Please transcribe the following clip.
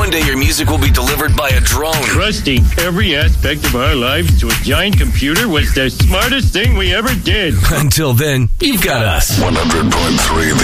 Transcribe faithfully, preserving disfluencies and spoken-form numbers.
One day your music will be delivered by a drone. Trusting every aspect of our lives to a giant computer was the smartest thing we ever did. Until then, you've got us. one hundred point three